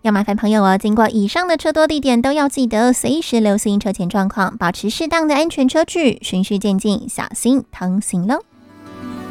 要麻烦朋友哦，经过以上的车多地点都要记得随时留心车前状况，保持适当的安全车距，循序渐进，小心通行喽。